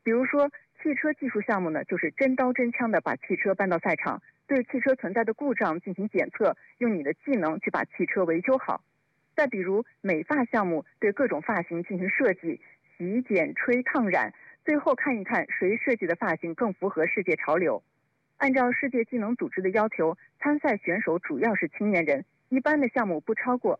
比如说，汽车技术项目呢，就是真刀真枪的把汽车搬到赛场，对汽车存在的故障进行检测，用你的技能去把汽车维修好。再比如美发项目，对各种发型进行设计，洗、剪、吹、烫、染，最后看一看谁设计的发型更符合世界潮流。按照世界技能组织的要求，参赛选手主要是青年人，一般的项目不超过